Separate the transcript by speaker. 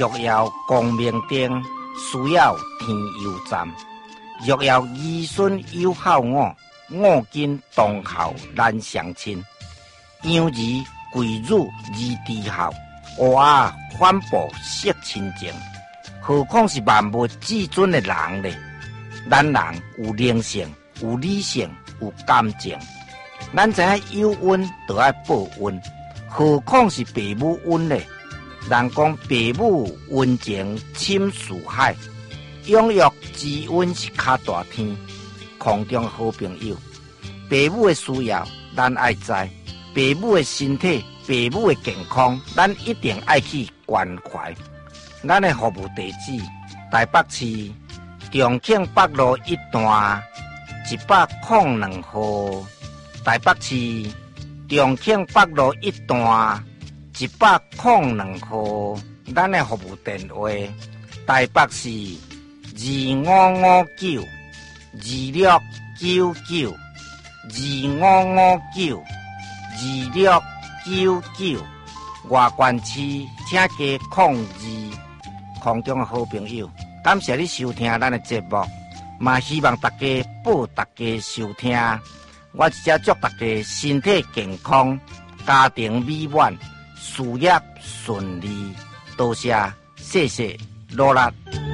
Speaker 1: 若要光明灯，需要天油站。若要儿孙友好我，我今当孝难相亲。养儿贵辱而低孝，乌鸦反哺惜亲情。何况是万物至尊的人呢？咱人有灵性，有理性，有感情。咱知影有恩就要报恩，何况是父母恩呢？人讲父母恩情深似海，养育之恩是较大天。空中好朋友，父母的需要咱爱知，父母的身体、父母的健康，咱一定爱去关怀。咱的服务地址：台北市重庆北路1段102号。台北市重庆北路1段102号。咱的服务电话：台北市25592699 25592699。外县市请加02。空中的好朋友，感谢你收听咱的节目，嘛希望大家报大家收听。我只祝大家身体健康，家庭美满，事业顺利。多谢，谢谢，努力。